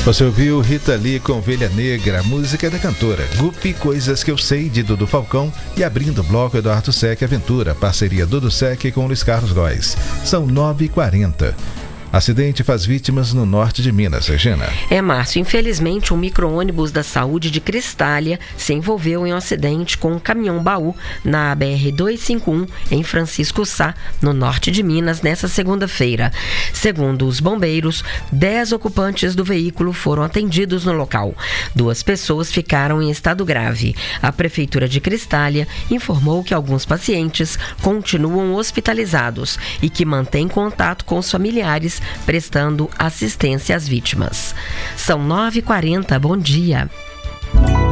Você ouviu Rita Lee com Ovelha Negra, a música da cantora Gupi, Coisas que eu sei, de Dudu Falcão, e abrindo o bloco Eduardo Sec Aventura, parceria Dudu Sec com Luiz Carlos Góes. São 9h40. Acidente faz vítimas no norte de Minas, Regina. Márcio, infelizmente um micro-ônibus da saúde de Cristália se envolveu em um acidente com um caminhão-baú na BR-251 em Francisco Sá, no norte de Minas, nesta segunda-feira. Segundo os bombeiros, 10 ocupantes do veículo foram atendidos no local. 2 pessoas ficaram em estado grave. A Prefeitura de Cristália informou que alguns pacientes continuam hospitalizados e que mantém contato com os familiares, prestando assistência às vítimas. São 9h40, bom dia.